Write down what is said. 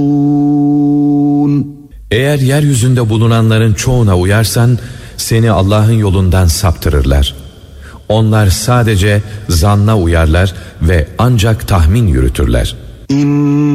Eğer yeryüzünde bulunanların çoğuna uyarsan seni Allah'ın yolundan saptırırlar. Onlar sadece zanna uyarlar ve ancak tahmin yürütürler.